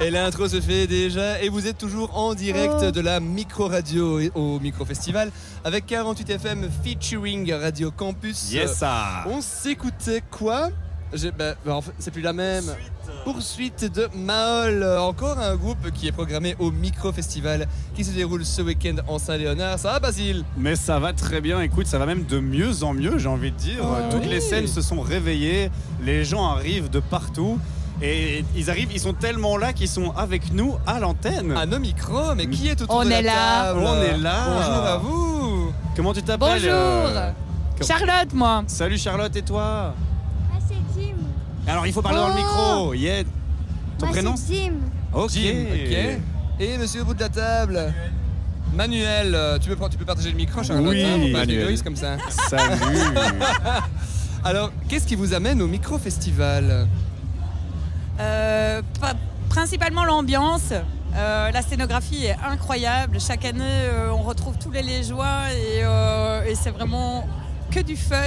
Et l'intro se fait déjà. Et vous êtes toujours en direct de la micro-radio au Micro-Festival avec 48 FM featuring Radio Campus. Yes, ça. On s'écoutait quoi? En fait, c'est plus la même. Poursuite de Mahol, encore un groupe qui est programmé au Micro-Festival qui se déroule ce week-end en Saint-Léonard. Ça va, Basile? Mais ça va très bien, écoute, ça va même de mieux en mieux, j'ai envie de dire. Toutes les scènes se sont réveillées, les gens arrivent de partout. Et ils sont tellement là qu'ils sont avec nous à l'antenne. À nos micros, mais qui est autour On de la est là. table? On est là. Bonjour à vous. Comment tu t'appelles? Bonjour. Charlotte, moi. Salut Charlotte, et toi? Moi c'est Jim. Alors il faut parler dans le micro. Yeah. Ton Moi prénom? c'est Jim. Ok. Jim, ok. Et monsieur au bout de la table, Manuel, tu peux partager le micro, Charlotte? Oui, hein, faut pas être Manuel. égoïste comme ça. Salut. Alors, qu'est-ce qui vous amène au Micro-Festival? Principalement l'ambiance. La scénographie est incroyable. Chaque année, on retrouve tous les Liégeois et c'est vraiment que du fun.